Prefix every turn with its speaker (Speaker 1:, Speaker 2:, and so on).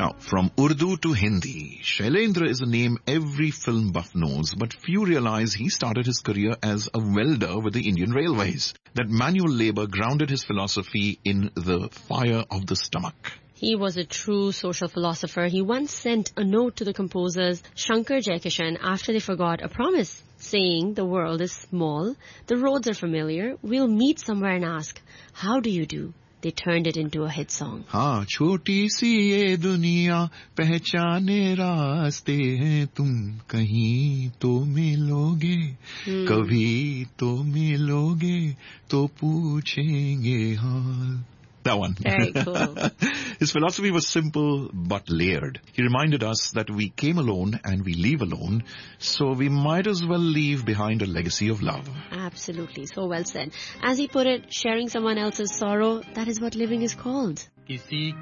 Speaker 1: Now, from Urdu to Hindi, Shailendra is a name every film buff knows, but few realize he started his career as a welder with the Indian Railways. That manual labor grounded his philosophy in the fire of the stomach.
Speaker 2: He was a true social philosopher. He once sent a note to the composers Shankar Jaikishan after they forgot a promise, saying the world is small, the roads are familiar, we'll meet somewhere and ask, how do you do? They turned it into a hit song.
Speaker 1: हाँ छोटी सी ये दुनिया पहचाने रास्ते हैं तुम कहीं तो मिलोगे कभी तो मिलोगे तो पूछेंगे हाल. That one.
Speaker 2: Very cool.
Speaker 1: His philosophy was simple but layered. He reminded us that we came alone and we leave alone, so we might as well leave behind a legacy of love.
Speaker 2: Absolutely. So well said. As he put it, sharing someone else's sorrow, that is what living is called.
Speaker 3: किसी